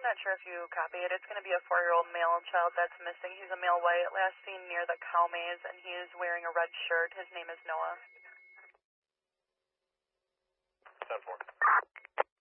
not sure if you copy it. It's going to be a 4-year-old male child that's missing. He's a male white, last seen near the cow maze, and he is wearing a red shirt. His name is Noah. 10-4.